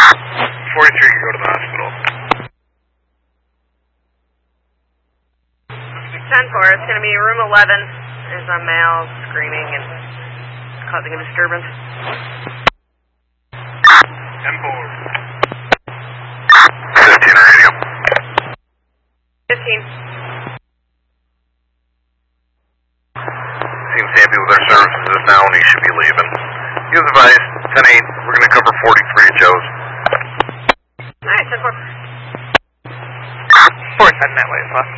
43 can go to the hospital. 10-4, it's going to be room 11. There's a male screaming and causing a disturbance. 10-4. 15 radio. 15. Seems happy with our services now and he should be leaving. He was advised, 10-8, we're going to cover 43 at Joe's. Alright, 10-4. 410 that way, plus.